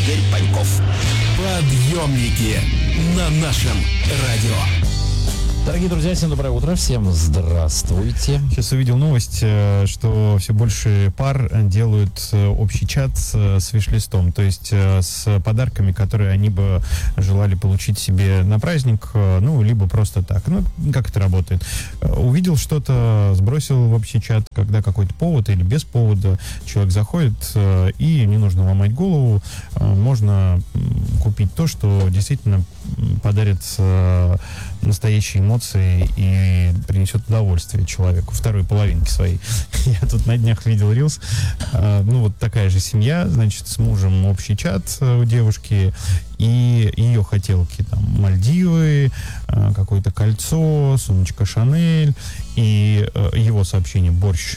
Игорь Паньков. Подъемники на нашем радио. Дорогие друзья, всем доброе утро, всем здравствуйте. Сейчас увидел новость, что все больше пар делают общий чат с виш-листом, то есть с подарками, которые они бы желали получить себе на праздник, ну, либо просто так. Ну, как это работает? Увидел что-то, сбросил в общий чат, когда какой-то повод или без повода человек заходит, и не нужно ломать голову, можно купить то, что действительно подарит настоящие эмоции и принесет удовольствие человеку, второй половинке своей. Я тут на днях видел рилс, ну вот такая же семья, значит, с мужем общий чат у девушки, и ее хотелки, там, Мальдивы, какое-то кольцо, сумочка Шанель, и его сообщение «Борщ».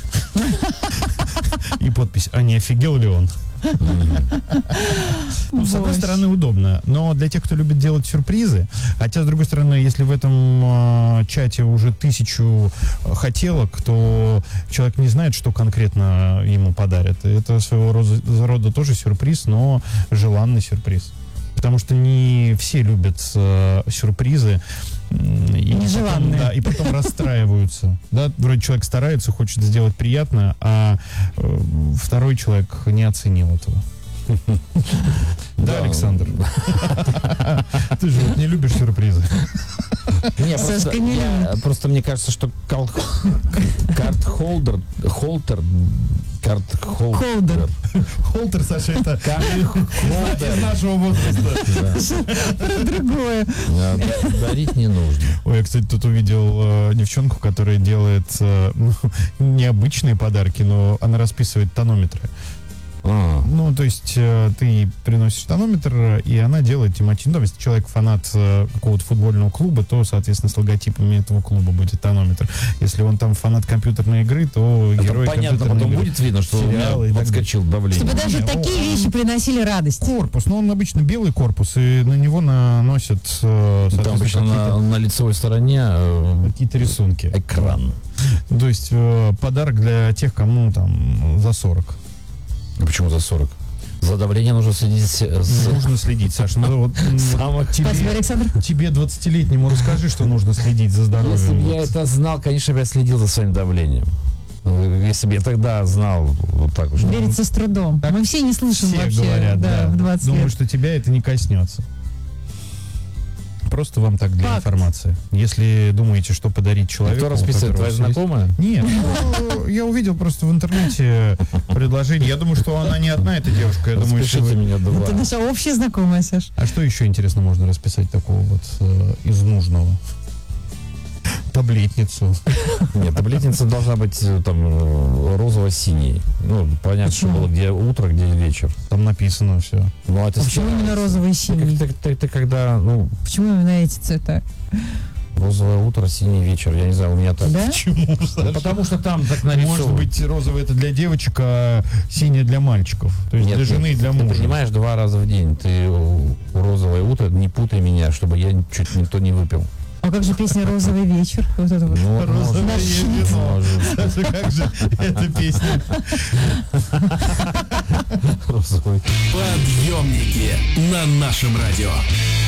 И подпись «А не офигел ли он?» Ну, с одной стороны, удобно, но для тех, кто любит делать сюрпризы, хотя, с другой стороны, если в этом чате уже 1000 хотелок, то человек не знает, что конкретно ему подарят. Это своего рода тоже сюрприз, но желанный сюрприз. Потому что не все любят сюрпризы. Нежеланные. Да, и потом расстраиваются. Да, вроде человек старается, хочет сделать приятно, а второй человек не оценил этого. Да, Александр? Ты же не любишь сюрпризы. Просто мне кажется, что карт-холдер, Холтер, Саша, это из нашего возраста. Про другое. Дарить не нужно. Ой, я, кстати, тут увидел девчонку, которая делает необычные подарки, но она расписывает тонометры. Ну, то есть ты приносишь тонометр, и она делает тематический. Ну, если человек фанат какого-то футбольного клуба, то, соответственно, с логотипами этого клуба будет тонометр. Если он там фанат компьютерной игры, то герой понятно, компьютерной потом игры. будет видно, что у меня подскочил давление. Чтобы даже такие вещи приносили радость. Корпус, ну, он обычно белый корпус, и на него наносят, Там обычно на лицевой стороне какие-то рисунки. Экран. То есть подарок для тех, кому там за 40. Почему за 40? За давление нужно следить. Нужно следить, Саша. Ну, вот, Спасибо, Александр. тебе 20-летнему расскажи, что нужно следить за здоровьем. Если бы я это знал, конечно бы я следил за своим давлением. Если бы я тогда знал вот так уж. Верится с трудом. Так мы все не слышим все вообще говорят, в 20 Думаю, лет. что тебя это не коснется. Просто вам так для Факт. информации. Если думаете, что подарить человеку... Кто расписывает? Твоя знакомая? Нет, ну, я увидел просто в интернете предложение. Я думаю, что она не одна, эта девушка. Я думаю, что Распишите меня два. Это наша общая знакомая, Саш. А что еще интересно можно расписать такого вот из нужного? Таблетницу. Нет, таблетница должна быть там розово-синей. Ну, понятно, что было где утро, где вечер. Там написано все. Ну, это Почему именно розовый и синий? Ты когда, ну, Почему именно эти цвета? розовое утро, синий вечер, я не знаю, у меня так. Да? Почему? Ну, потому что там так нарисовано. Может быть, розовый это для девочек, а синий для мальчиков. То есть для жены и для ты мужа. понимаешь, 2 раза в день. Ты розовое утро, не путай меня, чтобы я чуть никто не выпил. А как же песня «Розовый вечер»? Вот это вот. Ну, Розовое может, вино. может. Саша, как же эта песня? Розовый. Подъемники на нашем радио.